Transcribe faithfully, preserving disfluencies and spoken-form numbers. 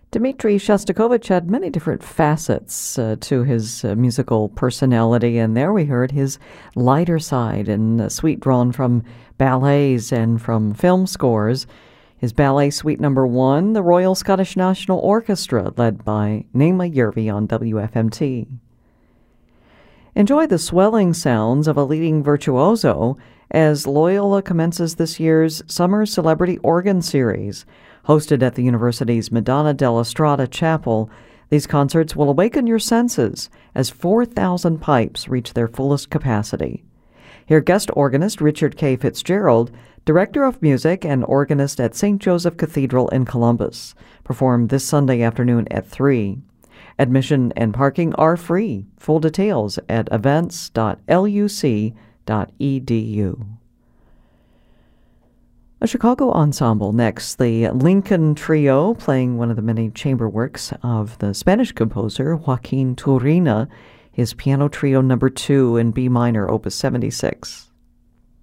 Dmitri Shostakovich had many different facets uh, to his uh, musical personality, and there we heard his lighter side and a suite drawn from ballets and from film scores. His ballet suite number one, the Royal Scottish National Orchestra, led by Naima Yervi on W F M T. Enjoy the swelling sounds of a leading virtuoso as Loyola commences this year's Summer Celebrity Organ Series. Hosted at the university's Madonna della Strada Chapel, these concerts will awaken your senses as four thousand pipes reach their fullest capacity. Hear guest organist Richard K. Fitzgerald, director of music and organist at Saint Joseph Cathedral in Columbus, perform this Sunday afternoon at three. Admission and parking are free. Full details at events dot l u c dot e d u. A Chicago ensemble next, the Lincoln Trio, playing one of the many chamber works of the Spanish composer Joaquin Turina, his piano trio number two in B minor, opus seventy-six.